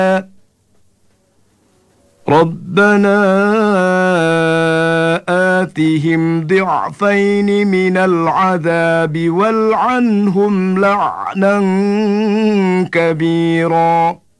ربنا آتهم ضعفين من العذاب والعنهم لعنا كبيرا.